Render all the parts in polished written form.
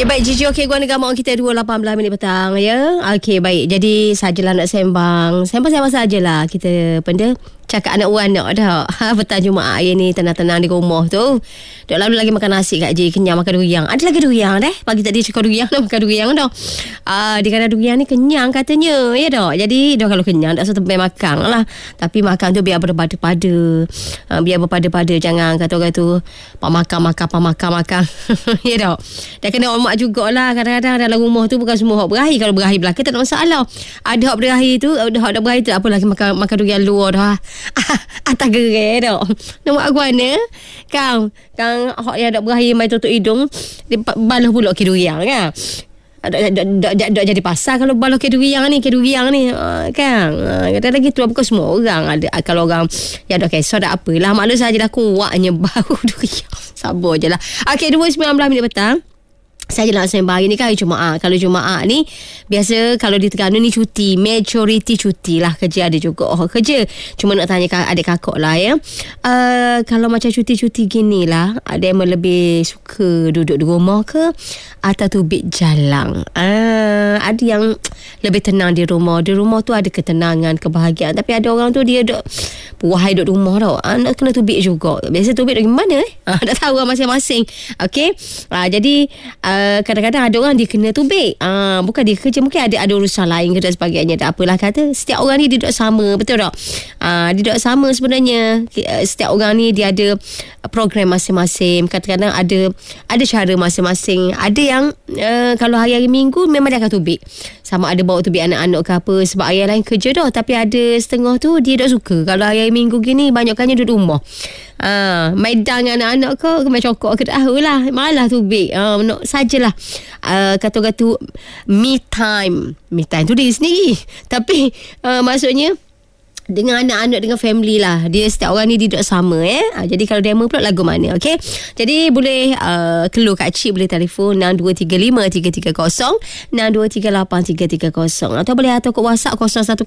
Okey, baik Cici. Okey, gua negara kita 2.18 minit petang ya. Okey, baik. Jadi sajalah nak sembang. Sembang sajalah kita benda cakap anak anak dah. Petang Jumaat hari ni tenang-tenang di rumah tu. Duk lalu lagi makan nasi Kak Ji, kenyang makan durian. Ada lagi durian deh. Pagi tadi cakap durian dah makan durian dah. Di kadang durian ni kenyang katanya. Ya dah. Jadi dah kalau kenyang tak sempat makan lah. Tapi makan tu biar berpada-pada. Biar berpada-pada, jangan kata orang tu pak makan. Ya dah. Dah kena hormat jugalah. Kadang-kadang dalam rumah tu bukan semua hak berahi. Kalau berahi belakang tak ada masalah. Ada hak berahi tu, hak berahi tu apa lagi makan durian luar dah. Atas gerai dah. Nak buat aku mana? Kang hak yang dak berahi mai tutup hidung, dia balah pula ke durian kan. Dak jadi pasal kalau balah ke durian ni, kan. Kata lagi tu bukan semua orang ada. Kalau orang yang dak kisah dak apalah, maklum sajalah kuatnya bau durian. Sabar je lah. Okey, 2.19 minit petang. Saya nak sembang hari ni kan hari Jumaat. Kalau Jumaat ni biasa kalau di Terengganu ni cuti, majoriti cuti lah. Kerja ada juga kerja. Cuma nak tanya adik kakak lah ya. Kalau macam cuti-cuti gini lah, ada yang lebih suka duduk di rumah ke atau tubik jalan? Ada yang lebih tenang di rumah. Di rumah tu ada ketenangan, kebahagiaan. Tapi ada orang tu dia duduk puas duduk rumah tau. Nak kena tubik juga. Biasa tubik dari mana tak tahu lah masing-masing. Okey. Jadi kadang-kadang ada orang dia kena tubik. Bukan dia kerja, mungkin ada urusan lain ke dan sebagainya. Tak apalah kata. Setiap orang ni dia duduk sama. Betul tak? Dia duduk sama sebenarnya. Setiap orang ni dia ada program masing-masing. Kadang-kadang ada cara masing-masing. Ada yang kalau hari-hari minggu memang dia akan tubik. Sama ada bawa tubik anak-anak ke apa. Sebab ayah lain kerja dah. Tapi ada setengah tu dia tak suka. Kalau hari-hari minggu gini banyakkannya duduk rumah. Maidang dengan anak-anak ke main cokok ke tak tahulah. Malah tubik. Nak sajalah kata-kata tu me time tu diri sendiri. Tapi maksudnya dengan anak-anak, dengan family lah. Dia setiap orang ni duduk sama jadi kalau demo pula lagu mana. Okay, jadi boleh keluar kat Cik, boleh telefon 6235-330 6238-330 atau boleh hantar ke WhatsApp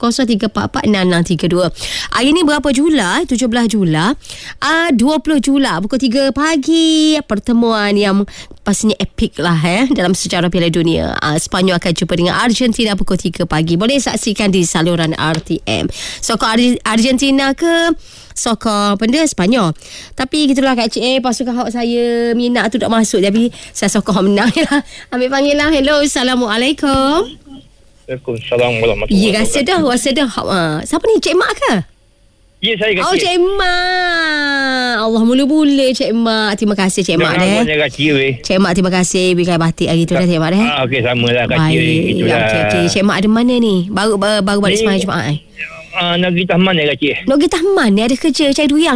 0103446632. Hari ni berapa Julai? 17 Julai 20 Julai pukul 3 pagi. Pertemuan yang pastinya epic lah dalam sejarah Piala Dunia. Sepanyol akan jumpa dengan Argentina pukul 3 pagi. Boleh saksikan di saluran RTM. Sokong Argentina ke sokong benda Sepanyol. Tapi gitulah Kak Cik, pasukan hak saya minat tu tak masuk. Tapi saya sokong menang lah. Ambil panggilan. Hello, Assalamualaikum. Waalaikumsalam warahmatullahi wabarakatuh. Rasa dah. Siapa ni? Cik Mak ke? Ya, saya Kak Cik. Oh, Cik Mak. Allah mula-mula Cik Mak. Terima kasih Cik Mak Cik Mak, terima kasih bikai batik hari tu dah Cik Mak okey, sama lah Kak Cik. Okey. Cik Mak ada mana ni? Baru balik semalam Jumaat nak pergi Tahman ya Kak Cik. Nak pergi Tahman ni ada kerja cari durian